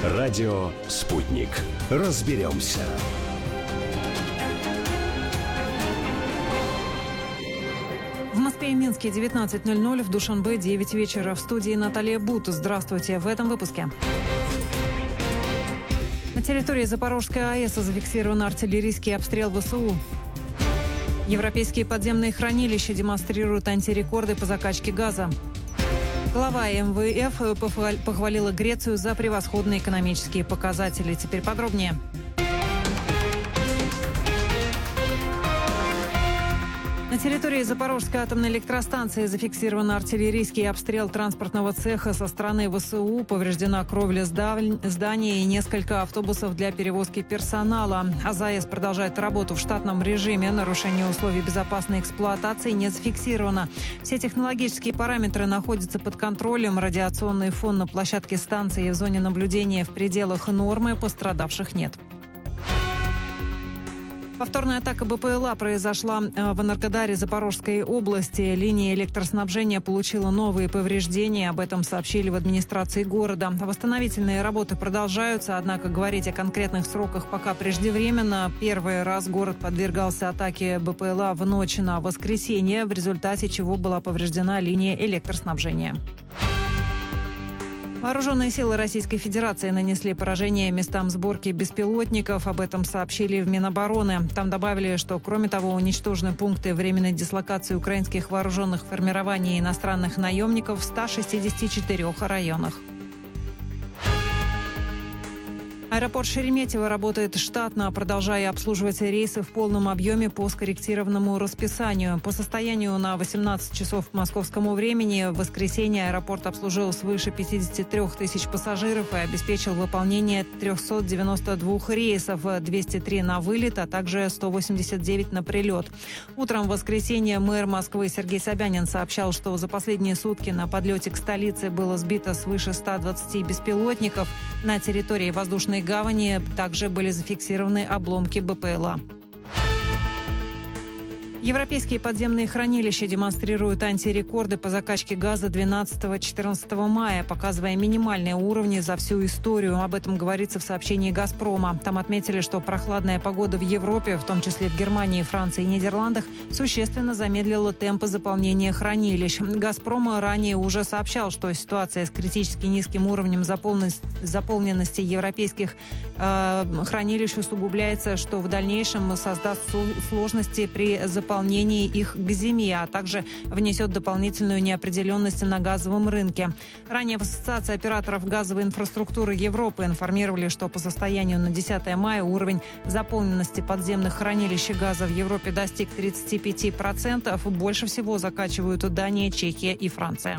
Радио «Спутник». Разберемся. В Москве и Минске 19:00, в Душанбе 9 вечера. В студии Наталья Бут. Здравствуйте. В этом выпуске. На территории Запорожской АЭС зафиксирован артиллерийский обстрел ВСУ. Европейские подземные хранилища демонстрируют антирекорды по закачке газа. Глава МВФ похвалила Грецию за превосходные экономические показатели. Теперь подробнее. На территории Запорожской атомной электростанции зафиксирован артиллерийский обстрел транспортного цеха со стороны ВСУ. Повреждена кровля здания и несколько автобусов для перевозки персонала. АЗАЭС продолжает работу в штатном режиме. Нарушение условий безопасной эксплуатации не зафиксировано. Все технологические параметры находятся под контролем. Радиационный фон на площадке станции и в зоне наблюдения в пределах нормы. Пострадавших нет. Повторная атака БПЛА произошла в Энергодаре Запорожской области. Линия электроснабжения получила новые повреждения. Об этом сообщили в администрации города. Восстановительные работы продолжаются, однако говорить о конкретных сроках пока преждевременно. Первый раз город подвергался атаке БПЛА в ночь на воскресенье, в результате чего была повреждена линия электроснабжения. Вооруженные силы Российской Федерации нанесли поражение местам сборки беспилотников. Об этом сообщили в Минобороны. Там добавили, что, кроме того, уничтожены пункты временной дислокации украинских вооруженных формирований и иностранных наемников в 164 районах. Аэропорт Шереметьево работает штатно, продолжая обслуживать рейсы в полном объеме по скорректированному расписанию. По состоянию на 18 часов по московскому времени в воскресенье аэропорт обслужил свыше 53 тысяч пассажиров и обеспечил выполнение 392 рейсов, 203 на вылет, а также 189 на прилет. Утром в воскресенье мэр Москвы Сергей Собянин сообщал, что за последние сутки на подлете к столице было сбито свыше 120 беспилотников. На территории воздушной гавани также были зафиксированы обломки БПЛА. Европейские подземные хранилища демонстрируют антирекорды по закачке газа 12-14 мая, показывая минимальные уровни за всю историю. Об этом говорится в сообщении «Газпрома». Там отметили, что прохладная погода в Европе, в том числе в Германии, Франции и Нидерландах, существенно замедлила темпы заполнения хранилищ. «Газпром» ранее уже сообщал, что ситуация с критически низким уровнем заполненности европейских хранилищ усугубляется, что в дальнейшем создаст сложности при заполнении их к зиме, а также внесет дополнительную неопределенность на газовом рынке. Ранее в Ассоциации операторов газовой инфраструктуры Европы информировали, что по состоянию на 10 мая уровень заполненности подземных хранилищ газа в Европе достиг 35%. Больше всего закачивают Дания, Чехия и Франция.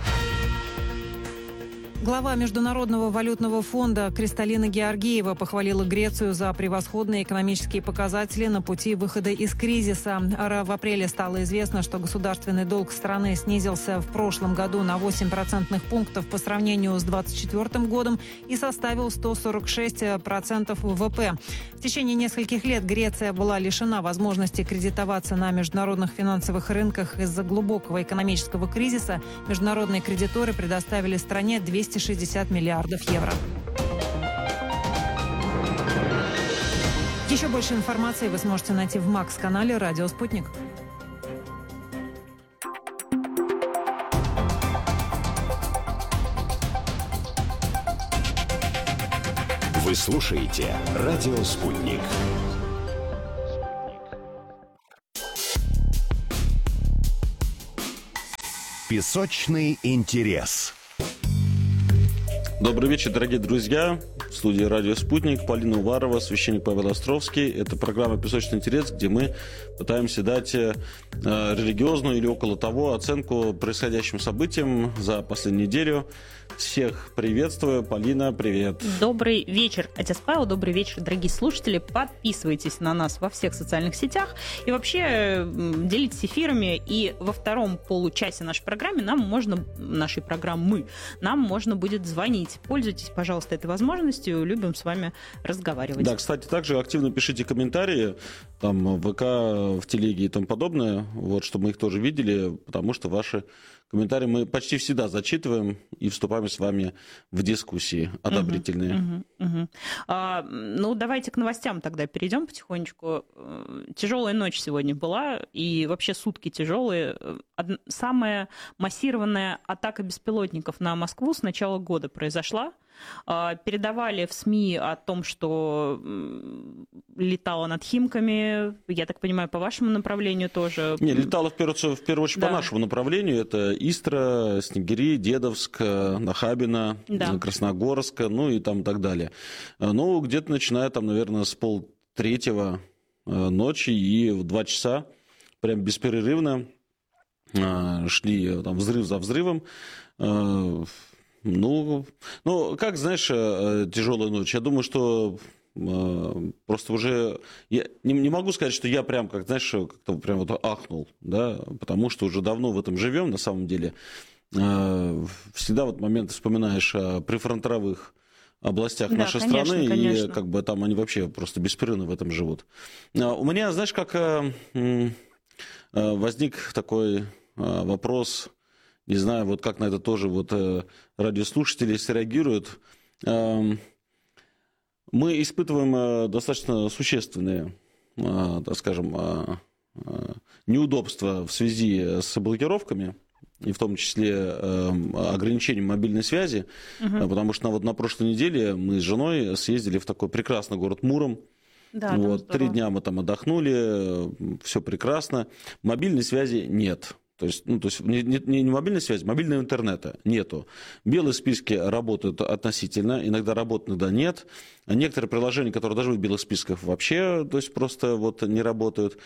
Глава Международного валютного фонда Кристалина Георгиева похвалила Грецию за превосходные экономические показатели на пути выхода из кризиса. В апреле стало известно, что государственный долг страны снизился в прошлом году на 8 процентных пунктов по сравнению с 2024 годом и составил 146% ВВП. В течение нескольких лет Греция была лишена возможности кредитоваться на международных финансовых рынках из-за глубокого экономического кризиса. Международные кредиторы предоставили стране 260 миллиардов евро. Еще больше информации вы сможете найти в Макс-канале «Радио Спутник». Вы слушаете «Радио Спутник». Песочный интерес. Добрый вечер, дорогие друзья. В студии «Радио Спутник» Полина Уварова, священник Павел Островский. Это программа «Песочный интерес», где мы пытаемся дать религиозную или около того оценку происходящим событиям за последнюю неделю. Всех приветствую. Полина, привет. Добрый вечер, отец Павел. Добрый вечер, дорогие слушатели. Подписывайтесь на нас во всех социальных сетях. И вообще делитесь эфирами. И во втором получасе нашей программы нам можно будет звонить. Пользуйтесь, пожалуйста, этой возможностью. Любим с вами разговаривать. Да, кстати, также активно пишите комментарии там в ВК, в телеге и тому подобное, вот, чтобы мы их тоже видели, потому что ваши комментарии мы почти всегда зачитываем и вступаем с вами в дискуссии одобрительные. Ну, давайте к новостям тогда перейдем потихонечку. Тяжелая ночь сегодня была, и вообще сутки тяжелые. Самая массированная атака беспилотников на Москву с начала года произошла. Передавали в СМИ о том, что летала над Химками, я так понимаю, по вашему направлению тоже. Не, летала в первую очередь по нашему направлению. Это Истра, Снегири, Дедовск, Нахабино, Красногорск, ну и там и так далее. Ну, где-то начиная там, наверное, с 2:30 ночи и в 2 часа прям бесперерывно шли там взрыв за взрывом. Ну, как, знаешь, тяжелая ночь. Я думаю, что просто уже... Я не могу сказать, что я прям, как, знаешь, как-то прям вот ахнул, да, потому что уже давно в этом живем, на самом деле. Всегда вот момент вспоминаешь о прифронтовых областях нашей страны, конечно. И как бы там они вообще просто беспрерывно в этом живут. У меня, знаешь, как возник такой вопрос... Не знаю, вот как на это тоже вот радиослушатели среагируют. Мы испытываем достаточно существенные, так скажем, неудобства в связи с блокировками, и в том числе ограничением мобильной связи, потому что вот на прошлой неделе мы с женой съездили в такой прекрасный город Муром. Да, вот, 3 дня мы там отдохнули, все прекрасно. Мобильной связи нет. То есть не мобильной связи, мобильного интернета нету. Белые списки работают относительно, иногда работают, иногда нет. Некоторые приложения, которые даже в белых списках вообще, то есть просто вот не работают.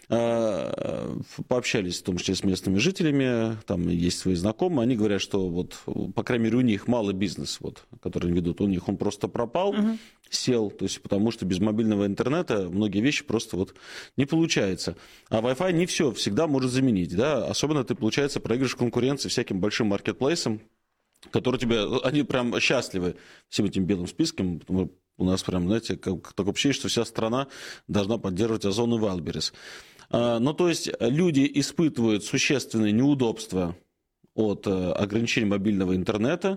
Пообщались, в том числе, с местными жителями, там есть свои знакомые, они говорят, что вот, по крайней мере, у них малый бизнес, вот, который они ведут, у них он просто пропал, сел, то есть потому что без мобильного интернета многие вещи просто вот не получается. А Wi-Fi не все всегда может заменить, да, особенно ты, получается, проигрываешь конкуренции всяким большим маркетплейсам, которые тебя, они прям счастливы всем этим белым списком, потому что у нас прям, знаете, как такое ощущение, что вся страна должна поддерживать Озон и Вайлдберрис. Ну, то есть люди испытывают существенные неудобства от ограничений мобильного интернета,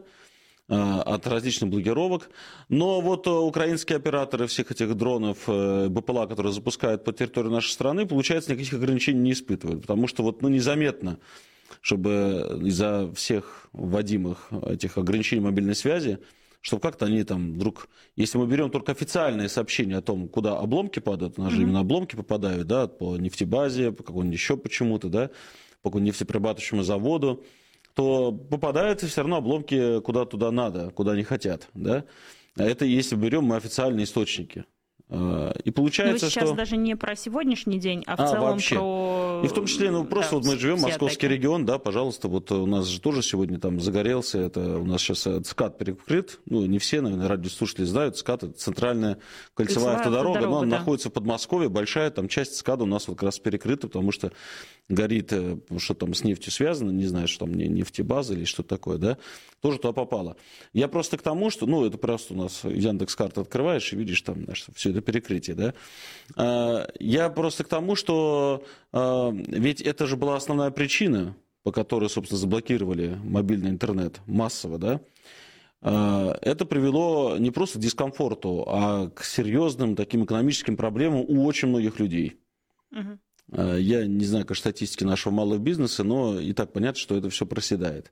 от различных блокировок. Но вот украинские операторы всех этих дронов БПЛА, которые запускают по территории нашей страны, получается, никаких ограничений не испытывают. Потому что вот, незаметно, чтобы из-за всех вводимых этих ограничений мобильной связи, чтобы как-то они там вдруг... Если мы берем только официальные сообщения о том, куда обломки падают, у нас же именно обломки попадают, да, по нефтебазе, по какому-нибудь еще почему-то, да, по какому-нибудь нефтеперерабатывающему заводу, то попадают все равно обломки куда туда надо, куда они хотят, да. Это если берем мы официальные источники. И получается, но сейчас даже не про сегодняшний день, а в целом вообще. Про... И в том числе, просто вот мы живем, московский регион, да, пожалуйста, вот у нас же тоже сегодня там загорелся, это у нас сейчас ЦКАД перекрыт, не все, наверное, радиослушатели знают, ЦКАД — это центральная кольцевая автодорога, но она находится в Подмосковье, большая там часть ЦКАДа у нас вот как раз перекрыта, потому что горит, что там с нефтью связано, не знаю, что там нефтебаза или что-то такое, да, тоже туда попало. Я просто к тому, что, это просто у нас Яндекс.Карты открываешь и видишь там, знаешь, все это перекрытие, да. Я просто к тому, что ведь это же была основная причина, по которой, собственно, заблокировали мобильный интернет массово, да. Это привело не просто к дискомфорту, а к серьезным таким экономическим проблемам у очень многих людей. Я не знаю, конечно, статистики нашего малого бизнеса, но и так понятно, что это все проседает.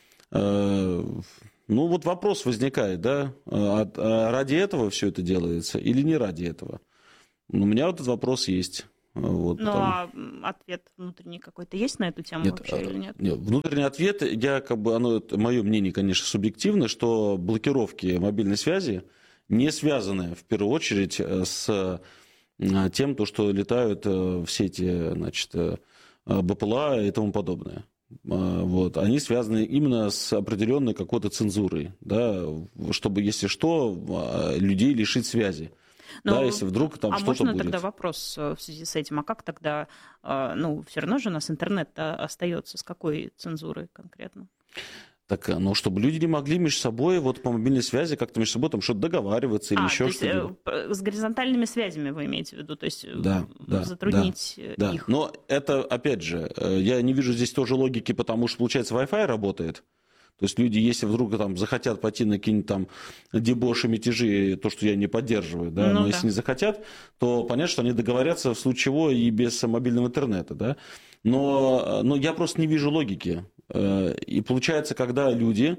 Вот вопрос возникает, да, ради этого все это делается или не ради этого? У меня вот этот вопрос есть. А ответ внутренний какой-то есть на эту тему вообще или нет? Нет, внутренний ответ, мое мнение, конечно, субъективно, что блокировки мобильной связи не связаны в первую очередь с тем, что летают все эти, значит, БПЛА и тому подобное. Они связаны именно с определенной какой-то цензурой, да, чтобы, если что, людей лишить связи. Да, если вдруг там что-то будет. А можно тогда вопрос в связи с этим? А как тогда, все равно же у нас интернет остается, с какой цензурой конкретно? Так, ну, чтобы люди не могли между собой вот по мобильной связи как-то между собой там что-то договариваться или еще что-то. С горизонтальными связями вы имеете в виду? То есть затруднить их? Да, но это, опять же, я не вижу здесь тоже логики, потому что, получается, Wi-Fi работает. То есть люди, если вдруг там захотят пойти на какие-нибудь там дебоши, мятежи, то, что я не поддерживаю, да, но если не захотят, то понятно, что они договорятся в случае чего и без мобильного интернета, да. Но я просто не вижу логики. И получается, когда люди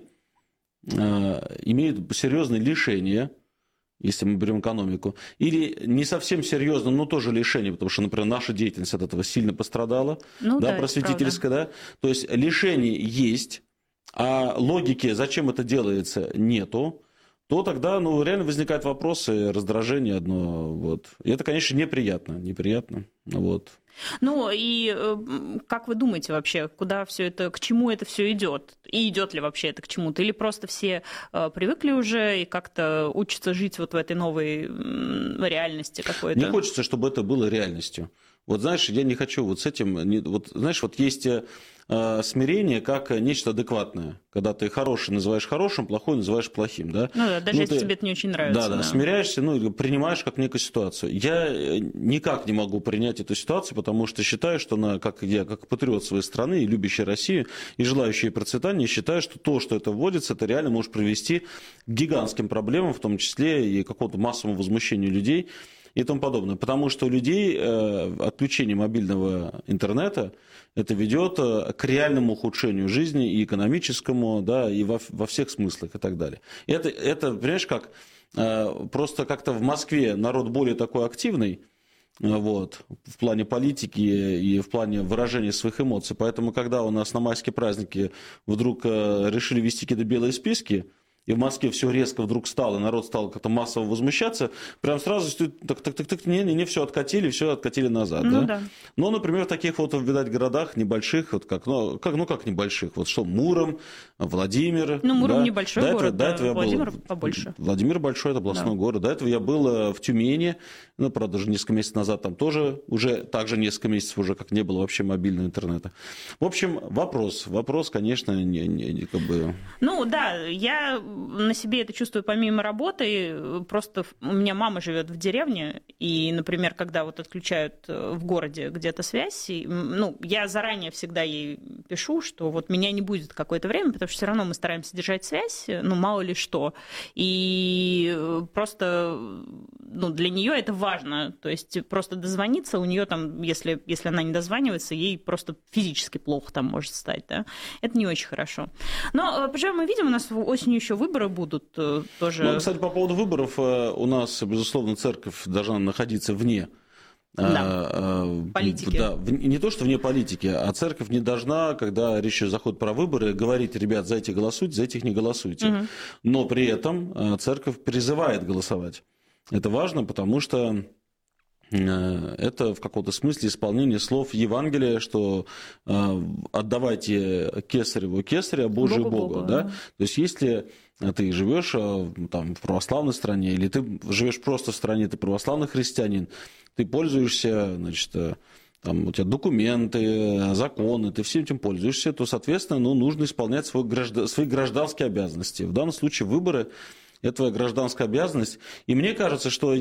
имеют серьезные лишения, если мы берем экономику, или не совсем серьезно, но тоже лишение, потому что, например, наша деятельность от этого сильно пострадала, просветительская, да, то есть лишение есть, а логики, зачем это делается, нету, то тогда, реально возникают вопросы, раздражение одно, вот. И это, конечно, неприятно, вот. Ну и как вы думаете вообще, куда все это, к чему это все идет? И идет ли вообще это к чему-то? Или просто все привыкли уже и как-то учатся жить вот в этой новой реальности какой-то? Не хочется, чтобы это было реальностью. Вот знаешь, я не хочу вот с этим... Вот знаешь, вот есть смирение как нечто адекватное. Когда ты хороший называешь хорошим, плохой называешь плохим. Да? Ну да, даже если тебе это не очень нравится. Да, смиряешься, принимаешь как некую ситуацию. Я никак не могу принять эту ситуацию, потому что считаю, что я как патриот своей страны и любящий Россию, и желающий ей процветания, считаю, что то, что это вводится, это реально может привести к гигантским проблемам, в том числе и к какому-то массовому возмущению людей и тому подобное. Потому что у людей отключение мобильного интернета это ведет к реальному ухудшению жизни и экономическому, да, и во всех смыслах и так далее. Это, понимаешь, как просто как-то в Москве народ более такой активный, вот, в плане политики и в плане выражения своих эмоций. Поэтому, когда у нас на майские праздники вдруг решили вести какие-то белые списки, и в Москве все резко вдруг стало, народ стал как-то массово возмущаться, прям сразу не все откатили назад. Да? Но, например, в таких вот, видать, городах небольших, вот как небольших, вот что, Муром, Владимир. Муром небольшой город, Владимир побольше. Владимир большой, это областной город. До этого я был в Тюмени, правда, уже несколько месяцев назад там тоже, уже также несколько месяцев уже как не было вообще мобильного интернета. В общем, вопрос, конечно, не как бы... Я на себе это чувствую помимо работы. Просто у меня мама живет в деревне, и, например, когда вот отключают в городе где-то связь, я заранее всегда ей пишу, что вот меня не будет какое-то время, потому что все равно мы стараемся держать связь, мало ли что. И просто для нее это важно. То есть просто дозвониться у нее там, если она не дозванивается, ей просто физически плохо там может стать. Да? Это не очень хорошо. Но, мы видим, у нас осенью еще выборы будут тоже. Кстати, по поводу выборов, у нас, безусловно, церковь должна находиться вне политики. Не то, что вне политики, а церковь не должна, когда речь заходит про выборы, говорить: ребят, за этих голосуйте, за этих не голосуйте. Угу. Но при этом церковь призывает голосовать. Это важно, потому что это в каком-то смысле исполнение слов Евангелия, что отдавайте кесареву кесаря, Божию Богу. Да? То есть если ты живешь там в православной стране, или ты живешь просто в стране, ты православный христианин, ты пользуешься, там у тебя документы, законы, ты всем этим пользуешься, то, соответственно, нужно исполнять свои гражданские обязанности. В данном случае выборы – это твоя гражданская обязанность. И мне кажется, что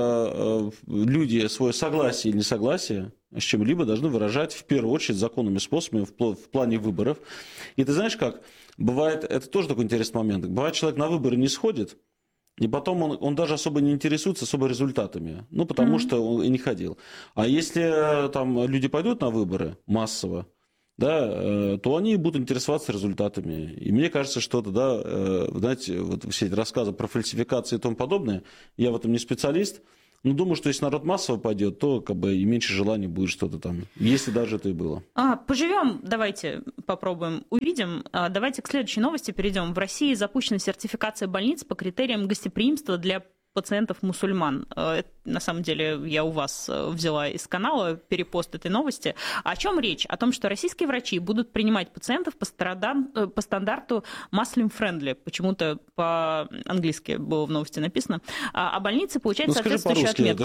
люди свое согласие или несогласие с чем-либо должны выражать в первую очередь законными способами в плане выборов. И ты знаешь как? Бывает, это тоже такой интересный момент, бывает, человек на выборы не сходит, и потом он даже особо не интересуется результатами, потому что он и не ходил. А если там люди пойдут на выборы массово, да, то они будут интересоваться результатами. И мне кажется, что это, знаете, вот все эти рассказы про фальсификации и тому подобное, я в этом не специалист, но думаю, что если народ массово пойдет, то и меньше желания будет что-то там, если даже это и было. Поживем, давайте попробуем, увидим. Давайте к следующей новости перейдем. В России запущена сертификация больниц по критериям гостеприимства для пациентов-мусульман. на самом деле я у вас взяла из канала перепост этой новости. О чем речь? О том, что российские врачи будут принимать пациентов по стандарту Muslim-friendly. Почему-то по-английски было в новости написано. А больницы получают соответствующую отметку.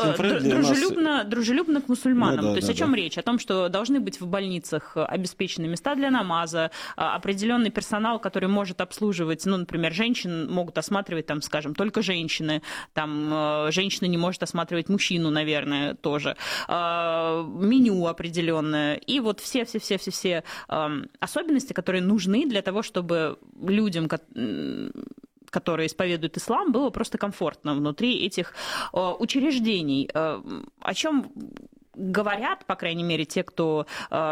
Дружелюбно к мусульманам. То есть о чем речь? О том, что должны быть в больницах обеспечены места для намаза, определенный персонал, который может обслуживать, ну, например, женщин могут осматривать, там, скажем, только женщины, там, женщина не может осматривать мужчину, наверное, тоже, меню определенное, и вот все особенности, которые нужны для того, чтобы людям, которые исповедуют ислам, было просто комфортно внутри этих учреждений. О чем говорят, по крайней мере, те, кто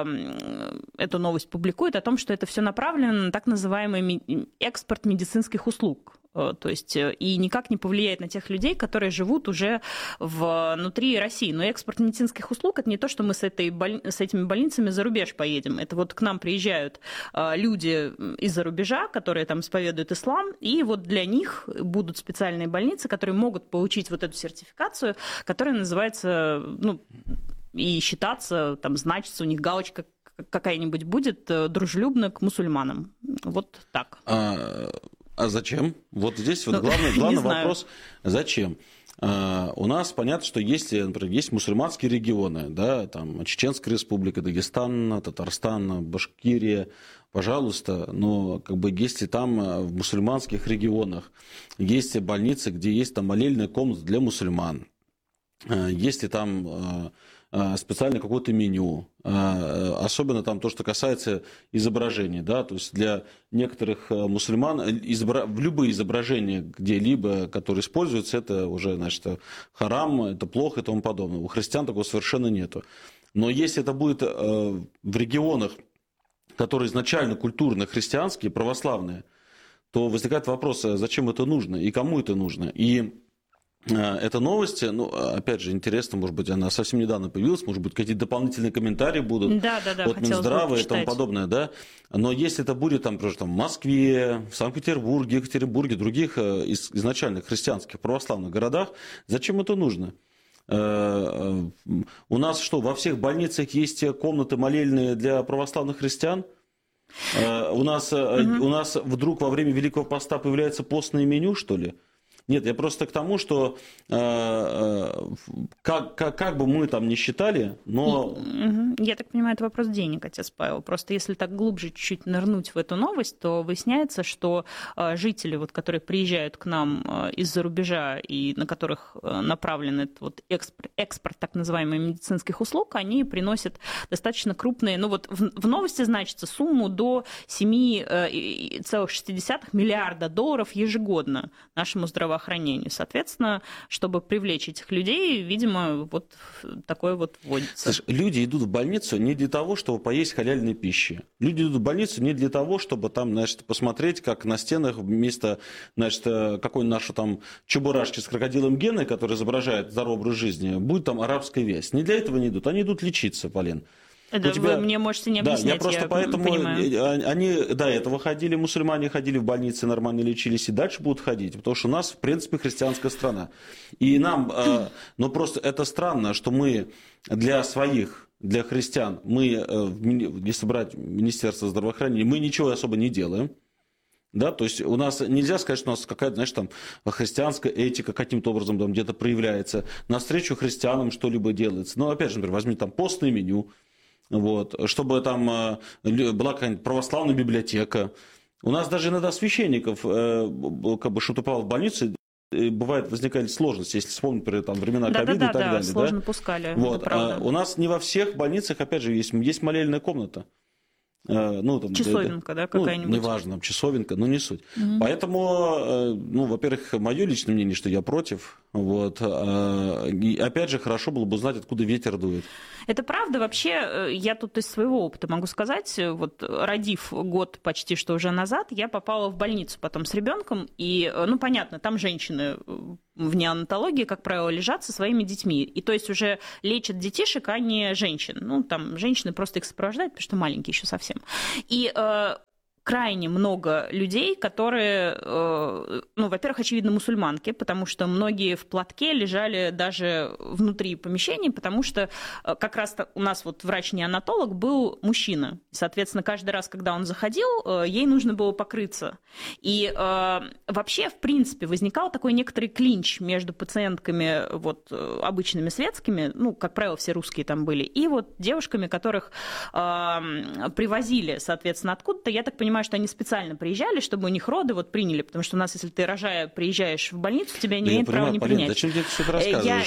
эту новость публикует, о том, что это все направлено на так называемый экспорт медицинских услуг. То есть и никак не повлияет на тех людей, которые живут уже внутри России. Но экспорт медицинских услуг – это не то, что мы с этими больницами за рубеж поедем. Это вот к нам приезжают люди из-за рубежа, которые там исповедуют ислам, и вот для них будут специальные больницы, которые могут получить вот эту сертификацию, которая называется, ну, и считаться, там, значится, у них галочка какая-нибудь будет, дружелюбно к мусульманам. Вот так. А зачем? Вот здесь вот главный вопрос – зачем? У нас понятно, что есть, например, есть мусульманские регионы, да, там Чеченская республика, Дагестан, Татарстан, Башкирия, пожалуйста, но как бы если там в мусульманских регионах есть больницы, где есть там молельная комната для мусульман, если там специально какое-то меню, особенно там то, что касается изображений, да, то есть для некоторых мусульман в любые изображения где-либо, которые используются, это уже, значит, харам, это плохо и тому подобное. У христиан такого совершенно нету. Но если это будет в регионах, которые изначально культурно христианские, православные, то возникает вопрос, зачем это нужно и кому это нужно. И эта новость, ну, опять же, интересно, может быть, она совсем недавно появилась, может быть, какие-то дополнительные комментарии будут от Минздрава и тому подобное, да. Но если это будет, там, например, в Москве, в Санкт-Петербурге, Екатеринбурге, других изначальных христианских православных городах, зачем это нужно? У нас что, во всех больницах есть комнаты молельные для православных христиан? У нас вдруг во время Великого Поста появляется постное меню, что ли? Нет, я просто к тому, что как бы мы там ни считали, но... Я так понимаю, это вопрос денег, отец Павел. Просто если так глубже чуть-чуть нырнуть в эту новость, то выясняется, что жители, вот, которые приезжают к нам из-за рубежа и на которых направлен этот вот экспорт так называемых медицинских услуг, они приносят достаточно крупные... Ну вот в новости значится сумму до 7,6 миллиарда долларов ежегодно нашему здравоохранению. Соответственно, чтобы привлечь этих людей, видимо, вот такое вот вводится. Слушай, люди идут в больницу не для того, чтобы поесть халяльной пищи. Люди идут в больницу не для того, чтобы там, значит, посмотреть, как на стенах вместо, значит, какой-нибудь нашей там чебурашки с крокодилом Геной, который изображает здоровый образ жизни, будет там арабская вязь. Не для этого не идут. Они идут лечиться, Полин. Да, вы мне можете не объяснять, да, я просто поэтому понимаю. Они до этого ходили, мусульмане ходили в больницы, нормально лечились, и дальше будут ходить, потому что у нас, в принципе, христианская страна. И нам, но просто это странно, что мы для своих, для христиан, мы, если брать Министерство здравоохранения, мы ничего особо не делаем. Да, то есть у нас нельзя сказать, что у нас какая-то, знаешь, там христианская этика каким-то образом там где-то проявляется, навстречу христианам что-либо делается. Но опять же, например, возьми там постное меню. Вот, чтобы там была какая-нибудь православная библиотека. У нас даже иногда священников, как бы, что-то попало в больницу, бывает, возникали сложности, если вспомнить, например, там, времена ковида и так далее. Да, сложно пускали. Вот. У нас не во всех больницах, опять же, есть молельная комната. Ну, там, часовенка, да, какая-нибудь? Ну, неважно, часовенка, но не суть. Поэтому, ну, во-первых, мое личное мнение, что я против. Вот. И, опять же, хорошо было бы узнать, откуда ветер дует. Это правда. Вообще, я тут из своего опыта могу сказать, вот родив год почти что уже назад, я попала в больницу потом с ребенком, и, ну, понятно, там женщины в неонатологии, как правило, лежат со своими детьми. И то есть уже лечат детишек, а не женщин. Ну, там женщины просто их сопровождают, потому что маленькие еще совсем. И крайне много людей, которые, во-первых, очевидно, мусульманки, потому что многие в платке лежали даже внутри помещений, потому что как раз у нас вот врач-неонатолог был мужчина. Соответственно, каждый раз, когда он заходил, ей нужно было покрыться. И вообще, в принципе, возникал такой некоторый клинч между пациентками вот, обычными светскими, как правило, все русские там были, и вот девушками, которых привозили, соответственно, откуда-то. Я так понимаю, что они специально приезжали, чтобы у них роды вот приняли, потому что у нас, если ты рожая, приезжаешь в больницу, тебя не имеют права не принять. Зачем ты это все рассказываешь?